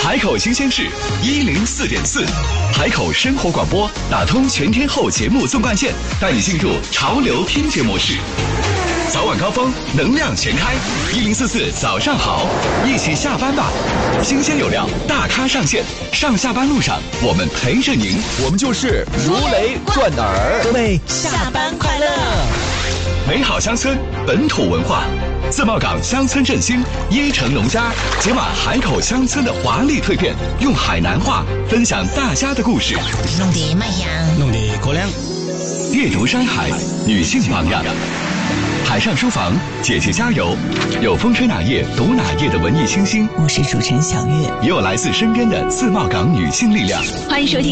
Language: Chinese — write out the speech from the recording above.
海口新鲜事104.4，海口生活广播打通全天候节目纵贯线，带你进入潮流听觉模式。早晚高峰，能量全开，1044早上好，一起下班吧。新鲜有料，大咖上线，上下班路上我们陪着您， 我们就是如雷贯耳。 各位下班快乐！ 美好乡村，本土文化，自贸港乡村振兴，椰城农家解码海口乡村的华丽蜕变，用海南话分享大家的故事。 弄得麦香， 弄得高粱。 阅读山海，女性榜样。海上书房，姐姐加油！有风吹哪页读哪页的文艺清新， 我是主持人小月， 也有来自身边的自贸港女性力量。 欢迎收听